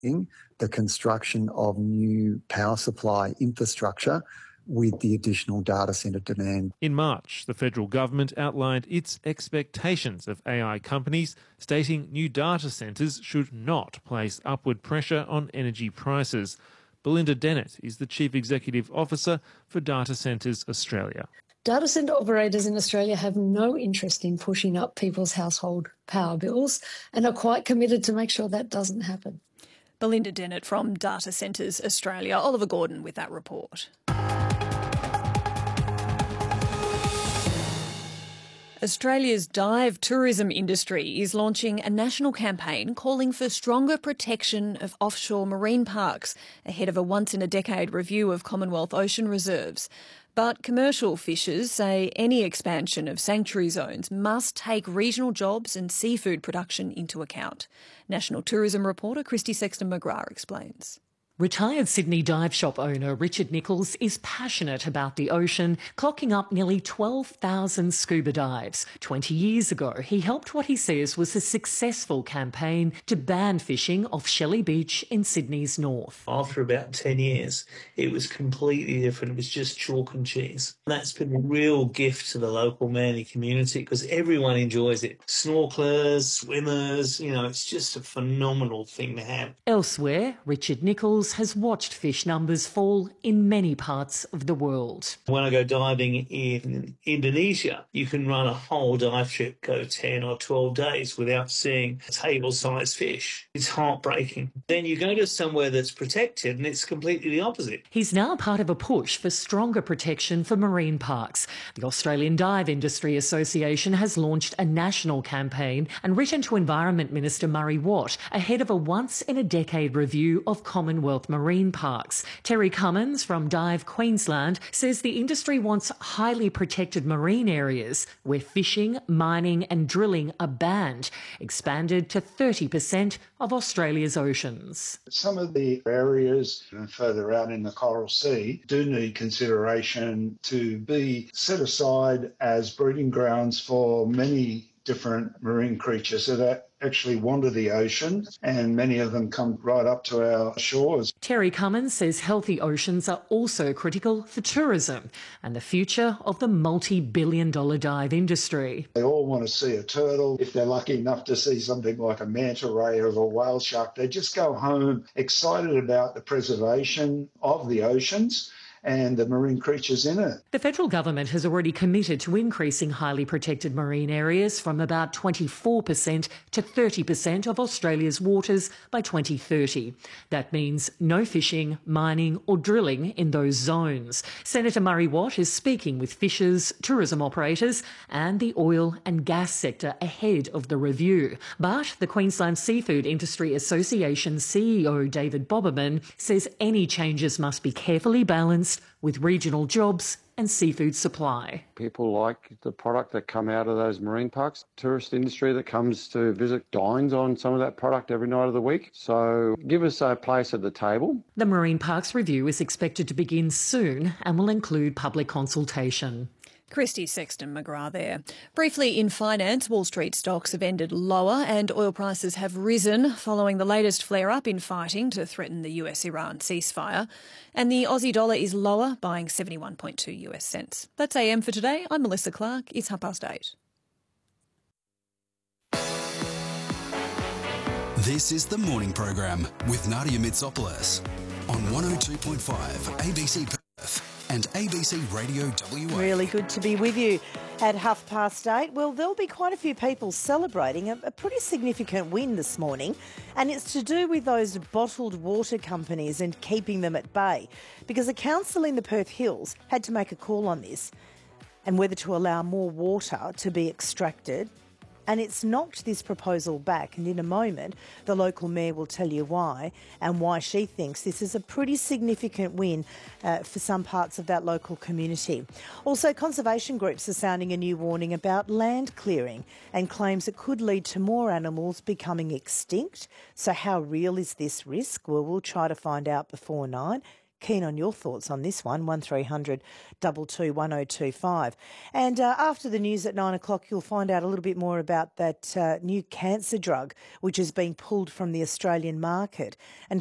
the construction of new power supply infrastructure with the additional data centre demand. In March, the federal government outlined its expectations of AI companies, stating new data centres should not place upward pressure on energy prices. Belinda Dennett is the Chief Executive Officer for Data Centres Australia. Data centre operators in Australia have no interest in pushing up people's household power bills and are quite committed to make sure that doesn't happen. Belinda Dennett from Data Centres Australia. Oliver Gordon with that report. Australia's dive tourism industry is launching a national campaign calling for stronger protection of offshore marine parks ahead of a once-in-a-decade review of Commonwealth ocean reserves. But commercial fishers say any expansion of sanctuary zones must take regional jobs and seafood production into account. National tourism reporter Christy Sexton-McGrath explains. Retired Sydney dive shop owner Richard Nichols is passionate about the ocean, clocking up nearly 12,000 scuba dives. 20 years ago, he helped what he says was a successful campaign to ban fishing off Shelley Beach in Sydney's north. After about 10 years, it was completely different. It was just chalk and cheese. That's been a real gift to the local Manly community because everyone enjoys it. Snorkelers, swimmers, it's just a phenomenal thing to have. Elsewhere, Richard Nichols has watched fish numbers fall in many parts of the world. When I go diving in Indonesia, you can run a whole dive trip, go 10 or 12 days without seeing a table-sized fish. It's heartbreaking. Then you go to somewhere that's protected and it's completely the opposite. He's now part of a push for stronger protection for marine parks. The Australian Dive Industry Association has launched a national campaign and written to Environment Minister Murray Watt ahead of a once-in-a-decade review of Commonwealth marine parks. Terry Cummins from Dive Queensland says the industry wants highly protected marine areas where fishing, mining and drilling are banned, expanded to 30% of Australia's oceans. Some of the areas further out in the Coral Sea do need consideration to be set aside as breeding grounds for many different marine creatures that actually wander the ocean, and many of them come right up to our shores. Terry Cummins says healthy oceans are also critical for tourism and the future of the multi-billion-dollar dive industry. They all want to see a turtle. If they're lucky enough to see something like a manta ray or a whale shark, they just go home excited about the preservation of the oceans and the marine creatures in it. The federal government has already committed to increasing highly protected marine areas from about 24% to 30% of Australia's waters by 2030. That means no fishing, mining or drilling in those zones. Senator Murray Watt is speaking with fishers, tourism operators and the oil and gas sector ahead of the review. But the Queensland Seafood Industry Association CEO David Boberman says any changes must be carefully balanced with regional jobs and seafood supply. People like the product that come out of those marine parks. Tourist industry that comes to visit dines on some of that product every night of the week. So give us a place at the table. The Marine Parks Review is expected to begin soon and will include public consultation. Christy Sexton-McGrath there. Briefly in finance, Wall Street stocks have ended lower and oil prices have risen following the latest flare-up in fighting to threaten the US-Iran ceasefire. And the Aussie dollar is lower, buying 71.2 US cents. That's AM for today. I'm Melissa Clark. It's 8:30. This is the morning program with Nadia Mitsopoulos on 102.5 ABC Perth and ABC Radio WA. Really good to be with you at 8:30. Well, there'll be quite a few people celebrating a pretty significant win this morning, and it's to do with those bottled water companies and keeping them at bay, because a council in the Perth Hills had to make a call on this and whether to allow more water to be extracted. And it's knocked this proposal back, and in a moment the local mayor will tell you why and why she thinks this is a pretty significant win for some parts of that local community. Also, conservation groups are sounding a new warning about land clearing and claims it could lead to more animals becoming extinct. So how real is this risk? Well, we'll try to find out before 9. Keen on your thoughts on this one, 1300 22 1025. And after the news at 9 o'clock, you'll find out a little bit more about that new cancer drug which has been pulled from the Australian market. And